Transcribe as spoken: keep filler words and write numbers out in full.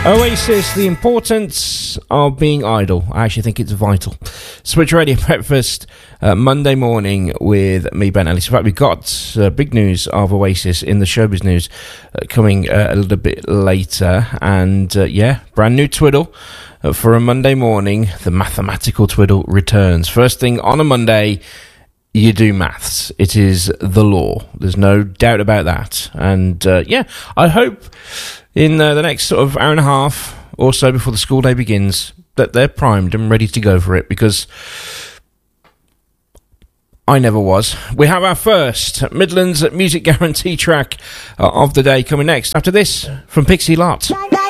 Oasis, the importance of being idle. I actually think it's vital. Switch Radio Breakfast, uh, Monday morning with me, Ben Ellis. In fact, we've got uh, big news of Oasis in the showbiz news uh, coming uh, a little bit later. And uh, yeah, brand new twiddle uh, for a Monday morning. The mathematical twiddle returns. First thing on a Monday, you do maths. It is the law. There's no doubt about that. And uh, yeah, I hope in uh, the next sort of hour and a half or so before the school day begins that they're primed and ready to go for it, because I never was. We have our first Midlands Music Guarantee track uh, of the day coming next. After this, from Pixie Lott.